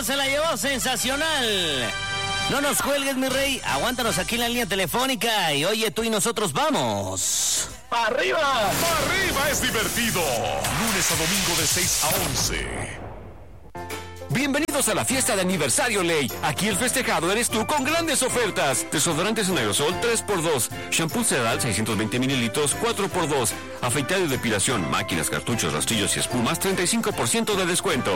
no se la llevó sensacional. No nos cuelgues, mi rey. Aguántanos aquí en la línea telefónica. Y oye, tú y nosotros vamos. ¡Arriba! ¡Arriba es divertido! Lunes a domingo de 6 a 11. Bienvenidos a la fiesta de aniversario Ley. Aquí el festejado eres tú con grandes ofertas. Desodorantes en aerosol 3x2. Shampoo Sedal 620 mililitros 4x2. Afeitado y depilación, máquinas, cartuchos, rastrillos y espumas 35% de descuento.